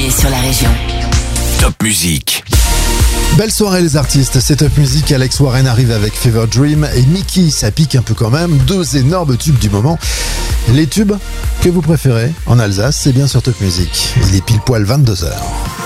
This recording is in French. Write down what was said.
arrivée sur la région. Top Musique. Belle soirée les artistes, c'est Top Music. Alex Warren arrive avec Fever Dream et Mickey, ça pique un peu quand même. Deux énormes tubes du moment. Les tubes que vous préférez en Alsace, c'est bien sur Top Music. Il est pile poil 22h.